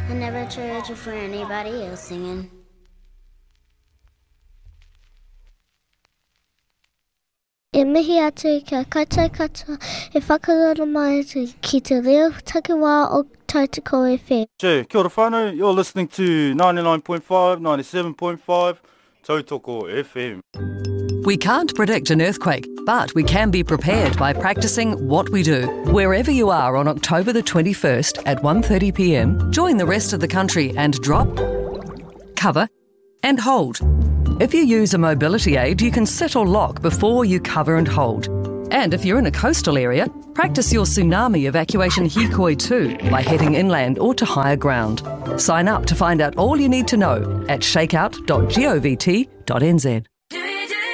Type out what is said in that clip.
I never traded you for anybody else singing. E mihi atu kia koutou katoa e whakarora mai atu ki te reo takiwā o Tautoko FM. Kia ora whānau, you're listening to 99.5, 97.5 Tautoko FM. We can't predict an earthquake, but we can be prepared by practicing what we do. Wherever you are on October the 21st at 1:30 p.m, join the rest of the country and drop, cover and hold. If you use a mobility aid, you can sit or lock before you cover and hold. And if you're in a coastal area, practice your tsunami evacuation hikoi too by heading inland or to higher ground. Sign up to find out all you need to know at shakeout.govt.nz.